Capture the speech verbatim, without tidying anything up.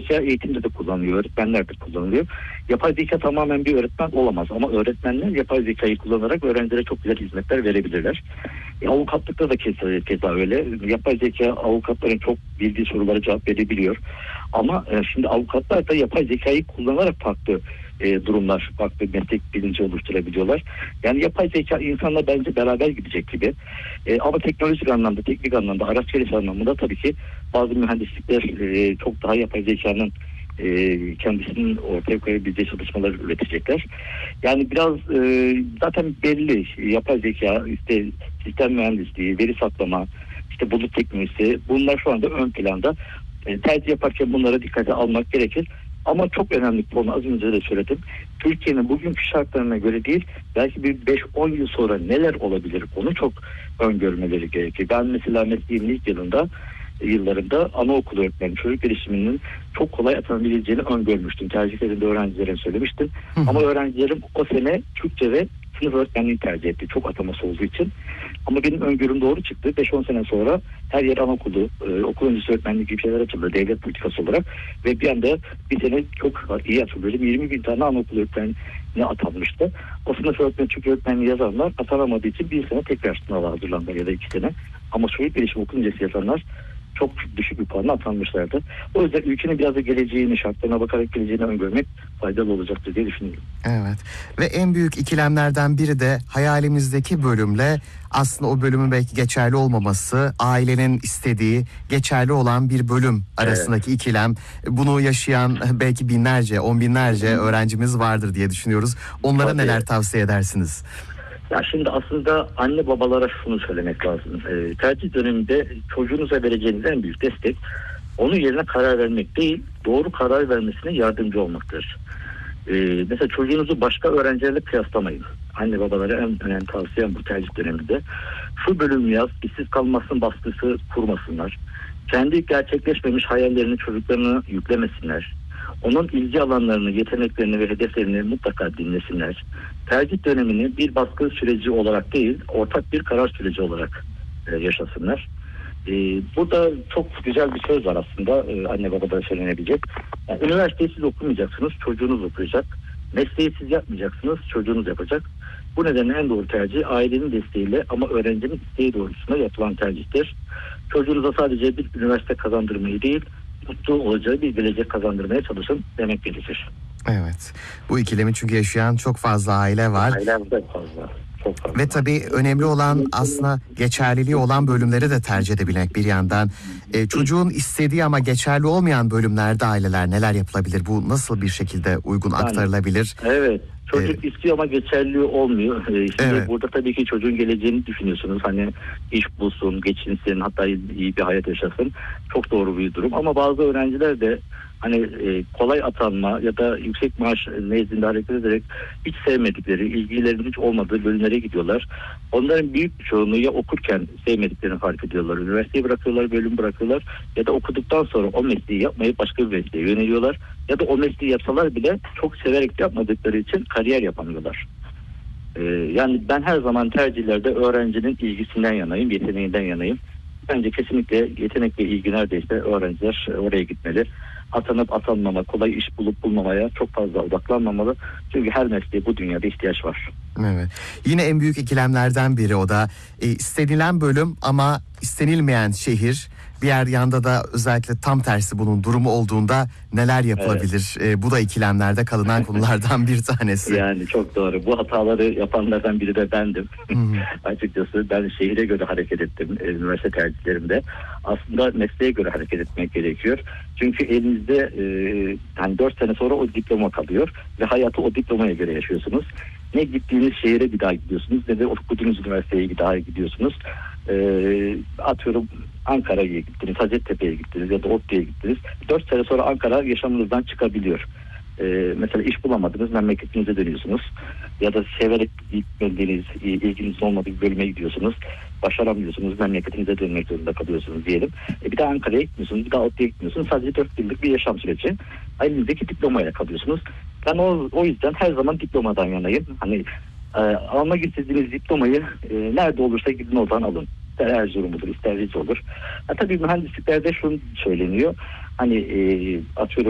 zeka eğitimde de kullanılıyor, öğretmenler de kullanılıyor. Yapay zeka tamamen bir öğretmen olamaz ama öğretmenler yapay zekayı kullanarak öğrencilere çok güzel hizmetler verebilirler. E, avukatlıkta da keza, keza öyle. Yapay zeka avukatların çok bildiği sorulara cevap verebiliyor. Ama e, şimdi avukatlar da yapay zekayı kullanarak farklı e, durumlar, farklı meslek bilinci oluşturabiliyorlar. Yani yapay zeka insanla bence beraber gidecek gibi. E, ama teknolojik anlamda, teknik anlamda, araç gelişi anlamında tabii ki bazı mühendislikler e, çok daha yapay zekanın e, kendisinin ortaya koyabileceği çalışmalar üretecekler. Yani biraz e, zaten belli yapay zeka, işte sistem mühendisliği, veri saklama, işte bulut teknolojisi, bunlar şu anda ön planda. E, tercih yaparken bunlara dikkate almak gerekir. Ama çok önemli konu, az önce de söyledim. Türkiye'nin bugünkü şartlarına göre değil, belki bir beş on yıl sonra neler olabilir, onu çok öngörmeleri gerekir. Ben mesela mesleğimin ilk yılında, yıllarında anaokulu öğretmeni, çocuk gelişiminin çok kolay atanabileceğini öngörmüştüm. Tercihlerinde öğrencilere söylemiştim. Hı hı. Ama öğrencilerim o sene Türkçe ve sınıf öğretmenliği tercih etti. Çok ataması olduğu için. Ama benim öngörüm doğru çıktı. beş on sene sonra her yer anaokulu, e, okul öncesi öğretmenliği gibi şeyler açıldı devlet politikası olarak. Ve bir anda bir sene çok iyi hatırlıyorum. yirmi bin tane anaokulu öğretmenliğine atanmıştı. O sınıf öğretmeni, Türkçe öğretmenliği yazanlar atanamadığı için bir sene tekrar sınava hazırlandılar ya da iki sene. Ama çocuk gelişim okul öncesi yazanlar çok düşük bir puanla atanmışlardı. O yüzden ülkenin biraz da geleceğini, şartlarına bakarak geleceğini öngörmek faydalı olacaktır diye düşünüyorum. Evet. Ve en büyük ikilemlerden biri de hayalimizdeki bölümle aslında o bölümün belki geçerli olmaması, ailenin istediği geçerli olan bir bölüm arasındaki evet. ikilem. Bunu yaşayan belki binlerce, on binlerce Hı-hı. öğrencimiz vardır diye düşünüyoruz. Onlara Tabii. neler tavsiye edersiniz? Ya şimdi aslında anne babalara şunu söylemek lazım. E, tercih döneminde çocuğunuza vereceğiniz en büyük destek, onun yerine karar vermek değil, doğru karar vermesine yardımcı olmaktır. E, mesela çocuğunuzu başka öğrencilerle kıyaslamayın. Anne babalara en önemli tavsiyem bu tercih döneminde. Şu bölüm yaz, işsiz kalmasın baskısı kurmasınlar. Kendi gerçekleşmemiş hayallerini çocuklarına yüklemesinler. Onun ilgi alanlarını, yeteneklerini ve hedeflerini mutlaka dinlesinler. Tercih dönemini bir baskı süreci olarak değil, ortak bir karar süreci olarak e, yaşasınlar. E, burada çok güzel bir söz var aslında, e, anne babada söylenebilecek. Yani, üniversiteyi siz okumayacaksınız, çocuğunuz okuyacak. Mesleği siz yapmayacaksınız, çocuğunuz yapacak. Bu nedenle en doğru tercih ailenin desteğiyle ama öğrencinin isteği doğrultusunda yapılan tercihtir. Çocuğunuza sadece bir üniversite kazandırmayı değil, mutlu olacağı bir gelecek kazandırmaya çalışın demek gerekir. Evet. Bu ikilemi çünkü yaşayan çok fazla aile var. Ailem de fazla. Çok fazla. Ve tabii önemli olan aslında geçerliliği olan bölümleri de tercih edebilmek bir yandan. E, çocuğun istediği ama geçerli olmayan bölümlerde aileler neler yapılabilir? Bu nasıl bir şekilde uygun yani, aktarılabilir? Evet. Çocuk ee, istiyor ama geçerli olmuyor. Ee, şimdi evet. Burada tabii ki çocuğun geleceğini düşünüyorsunuz. Hani iş bulsun, geçinsin, hatta iyi bir hayat yaşasın. Çok doğru bir durum. Ama bazı öğrenciler de hani e, kolay atanma ya da yüksek maaş nezdinde hareket ederek hiç sevmedikleri, ilgilerinin hiç olmadığı bölümlere gidiyorlar. Onların büyük bir çoğunluğu ya okurken sevmediklerini fark ediyorlar. Üniversiteyi bırakıyorlar, bölüm bırakıyorlar. Ya da okuduktan sonra o mesleği yapmayıp başka bir mesleğe yöneliyorlar. Ya da o mesleği yapsalar bile çok severek yapmadıkları için kariyer yapamıyorlar. Ee, yani ben her zaman tercihlerde öğrencinin ilgisinden yanayım, yeteneğinden yanayım. Bence kesinlikle yetenek ve ilgi neredeyse öğrenciler oraya gitmeli. Atanıp atanmama, kolay iş bulup bulmamaya çok fazla odaklanmamalı. Çünkü her mesleğe bu dünyada ihtiyaç var. Evet. Yine en büyük ikilemlerden biri o da e, istenilen bölüm ama istenilmeyen şehir. Diğer yanda da özellikle tam tersi bunun durumu olduğunda neler yapılabilir? Evet. E, bu da ikilemlerde kalınan konulardan bir tanesi. Yani çok doğru. Bu hataları yapanlardan biri de bendim. Açıkçası ben şehire göre hareket ettim e, üniversite tercihlerimde. Aslında mesleğe göre hareket etmek gerekiyor. Çünkü elinizde e, hani dört sene sonra o diploma kalıyor ve hayatı o diplomaya göre yaşıyorsunuz. Ne gittiğiniz şehire bir daha gidiyorsunuz ne de okuduğunuz üniversiteye bir daha gidiyorsunuz. E, atıyorum Ankara'ya gittiniz, Hacettepe'ye gittiniz ya da ODTÜ'ye gittiniz. Dört sene sonra Ankara yaşamınızdan çıkabiliyor. Ee, mesela iş bulamadınız, memleketinize dönüyorsunuz. Ya da severek gitmediğiniz, ilginiz olmadığı bir bölüme gidiyorsunuz. Başaramıyorsunuz, memleketinize dönmek zorunda kalıyorsunuz diyelim. E, bir daha Ankara'ya gitmiyorsunuz, bir daha ODTÜ'ye gitmiyorsunuz. Sadece dört yıllık bir yaşam süreci. Elinizdeki diplomayla kalıyorsunuz. Ben o, o yüzden her zaman diplomadan yanayım. Hani e, almak istediğiniz diplomayı e, nerede olursa gidin oradan alın. İster Erzurum olur, ister Rize olur. Ha, tabii mühendisliklerde şunu söyleniyor. Hani e, atıyorum